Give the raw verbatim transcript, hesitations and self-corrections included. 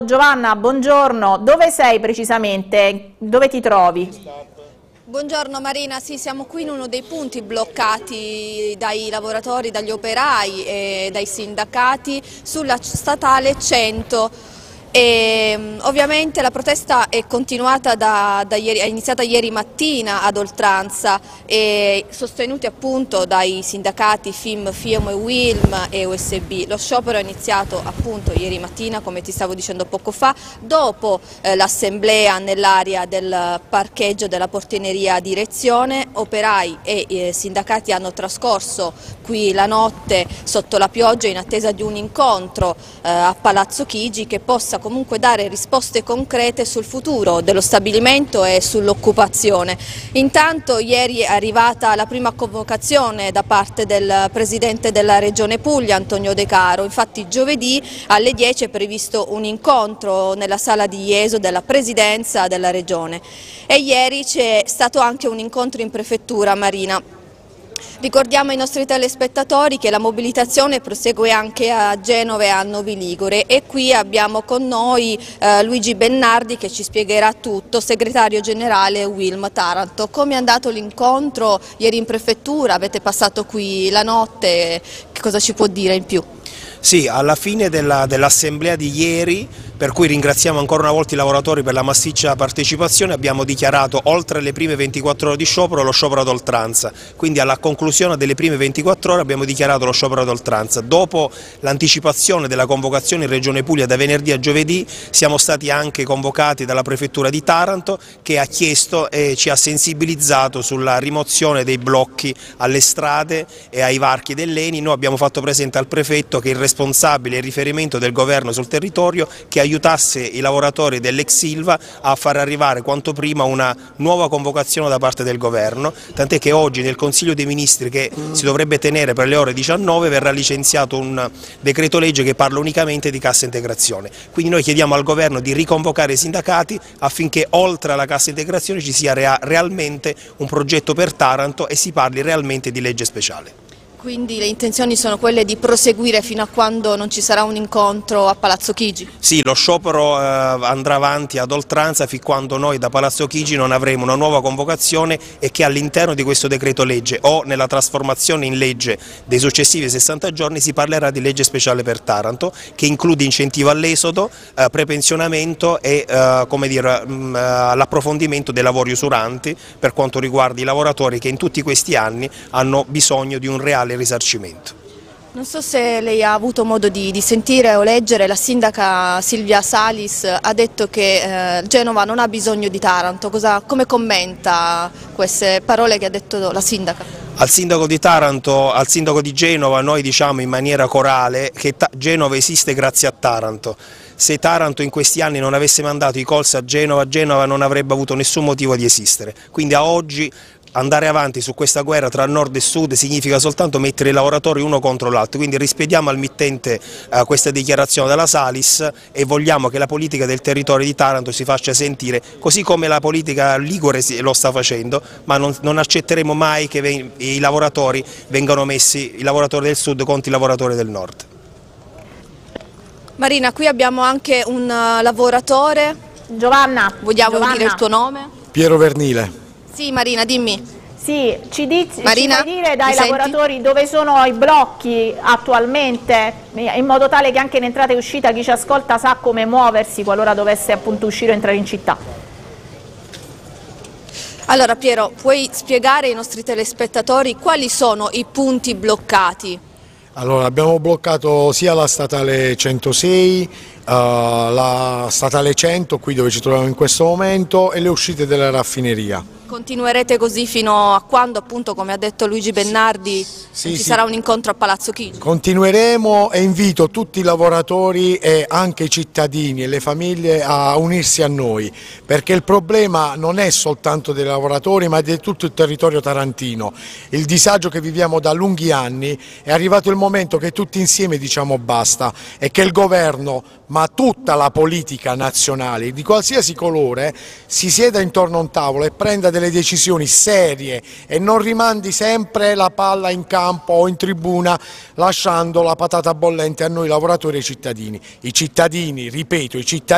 Giovanna, buongiorno. Dove sei precisamente? Dove ti trovi? Buongiorno Marina, sì, siamo qui in uno dei punti bloccati dai lavoratori, dagli operai e dai sindacati sulla statale cento. E, ovviamente la protesta è continuata da, da ieri, è iniziata ieri mattina ad oltranza, e sostenuti appunto dai sindacati F I M, F I O M, U I L M e U S B. Lo sciopero è iniziato appunto ieri mattina, come ti stavo dicendo poco fa, dopo eh, l'assemblea nell'area del parcheggio della portineria direzione. Operai e eh, sindacati hanno trascorso qui la notte sotto la pioggia in attesa di un incontro eh, a Palazzo Chigi che possa comunque dare risposte concrete sul futuro dello stabilimento e sull'occupazione. Intanto ieri è arrivata la prima convocazione da parte del Presidente della Regione Puglia, Antonio De Caro. Infatti giovedì alle dieci è previsto un incontro nella sala di Ieso della Presidenza della Regione, e ieri c'è stato anche un incontro in Prefettura, Marina. Ricordiamo ai nostri telespettatori che la mobilitazione prosegue anche a Genova e a Novi Ligure, e qui abbiamo con noi eh, Luigi Bennardi che ci spiegherà tutto, segretario generale U I L M Taranto. Come è andato l'incontro ieri in Prefettura? Avete passato qui la notte, che cosa ci può dire in più? Sì, alla fine dell'assemblea di ieri, per cui ringraziamo ancora una volta i lavoratori per la massiccia partecipazione, abbiamo dichiarato, oltre le prime ventiquattro ore di sciopero, lo sciopero ad oltranza. Quindi alla conclusione delle prime ventiquattro ore abbiamo dichiarato lo sciopero ad oltranza. Dopo l'anticipazione della convocazione in Regione Puglia da venerdì a giovedì, siamo stati anche convocati dalla Prefettura di Taranto, che ha chiesto e ci ha sensibilizzato sulla rimozione dei blocchi alle strade e ai varchi dell'Eni. Noi abbiamo fatto presente al Prefetto che il responsabile e il riferimento del governo sul territorio che aiutasse i lavoratori dell'ex Ilva a far arrivare quanto prima una nuova convocazione da parte del governo, tant'è che oggi nel Consiglio dei Ministri, che si dovrebbe tenere per le ore diciannove, verrà licenziato un decreto legge che parla unicamente di cassa integrazione. Quindi noi chiediamo al governo di riconvocare i sindacati affinché oltre alla cassa integrazione ci sia realmente un progetto per Taranto e si parli realmente di legge speciale. Quindi le intenzioni sono quelle di proseguire fino a quando non ci sarà un incontro a Palazzo Chigi? Sì, lo sciopero eh, andrà avanti ad oltranza fin quando noi da Palazzo Chigi non avremo una nuova convocazione e che all'interno di questo decreto legge o nella trasformazione in legge dei successivi sessanta giorni si parlerà di legge speciale per Taranto, che include incentivo all'esodo, eh, prepensionamento e eh, come dire, mh, l'approfondimento dei lavori usuranti per quanto riguarda i lavoratori che in tutti questi anni hanno bisogno di un reale risarcimento. Non so se lei ha avuto modo di, di sentire o leggere, la sindaca Silvia Salis ha detto che eh, Genova non ha bisogno di Taranto. Cosa, come commenta queste parole che ha detto la sindaca? Al sindaco di Taranto, al sindaco di Genova noi diciamo in maniera corale che Genova esiste grazie a Taranto. Se Taranto in questi anni non avesse mandato i colsi a Genova, Genova non avrebbe avuto nessun motivo di esistere. Quindi a oggi andare avanti su questa guerra tra nord e sud significa soltanto mettere i lavoratori uno contro l'altro, quindi rispediamo al mittente eh, questa dichiarazione della Salis e vogliamo che la politica del territorio di Taranto si faccia sentire, così come la politica ligure lo sta facendo, ma non, non accetteremo mai che i lavoratori vengano messi, i lavoratori del sud contro i lavoratori del nord. Marina, qui abbiamo anche un uh, lavoratore. Giovanna, vogliamo Giovanna. dire il tuo nome? Piero Vernile. Sì, Marina, dimmi. Sì, ci, dici, Marina, ci puoi dire dai mi lavoratori senti? Dove sono i blocchi attualmente, in modo tale che anche in entrata e uscita chi ci ascolta sa come muoversi qualora dovesse appunto uscire o entrare in città. Allora Piero, puoi spiegare ai nostri telespettatori quali sono i punti bloccati? Allora, abbiamo bloccato sia la statale centosei, uh, la statale cento, qui dove ci troviamo in questo momento, e le uscite della raffineria. Continuerete così fino a quando, appunto, come ha detto Luigi Bennardi, sì, ci sì. sarà un incontro a Palazzo Chigi? Continueremo e invito tutti i lavoratori e anche i cittadini e le famiglie a unirsi a noi, perché il problema non è soltanto dei lavoratori ma di tutto il territorio tarantino. Il disagio che viviamo da lunghi anni, è arrivato il momento che tutti insieme diciamo basta e che il governo, ma tutta la politica nazionale di qualsiasi colore, si sieda intorno a un tavolo e prenda delle decisioni serie e non rimandi sempre la palla in campo o in tribuna lasciando la patata bollente a noi lavoratori e cittadini. I cittadini, ripeto, i cittadini